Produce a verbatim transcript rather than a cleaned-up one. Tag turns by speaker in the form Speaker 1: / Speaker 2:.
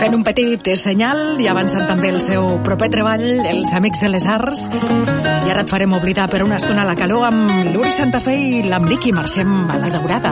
Speaker 1: fent un petit senyal i avançant també el seu proper treball, Els Amics de les Arts. I ara et farem oblidar per una estona la calor amb l'Uri Santa Fe i l'Ambric i marxem a la Daurada.